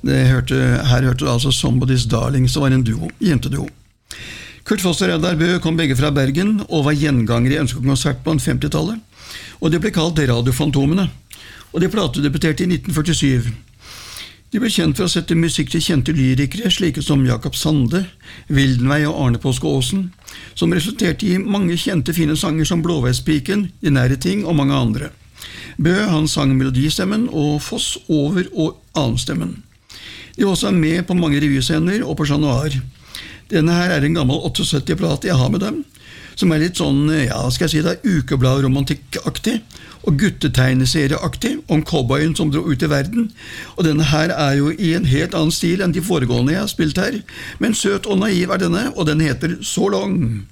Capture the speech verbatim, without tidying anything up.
Det hørte, her hørte du altså Somebody's Darling, som var en duo, jenteduo. Kurt Foss og Reidar Bø kom begge fra Bergen og var gjengangere i Ønskekonsert på femtitallet, og de ble kalt Radiofantomene, og de platedebuterte i nitten førtisju. De ble kjent for å sette musikk til kjente lyrikere, slike som Jakob Sande, Wildenvey og Arne Påske Aasen, som resulterte i mange kjente fine sanger som Blåveispiken, De nære ting og mange andre. Bø han sang melodistemmen og Foss over- og annenstemmen. De var også med på mange revyscener og på Chat Noir. Denne her er en gammel syttiåtte-plate jeg har med dem, som er litt sånn, ja, skal jeg si det, ukeblad-romantikk-aktig og guttetegneserieaktig om cowboyen som dro ut i verden. Og denne her er jo i en helt annen stil enn de foregående jeg har spilt her, men søt og naiv er denne, og den heter So Long.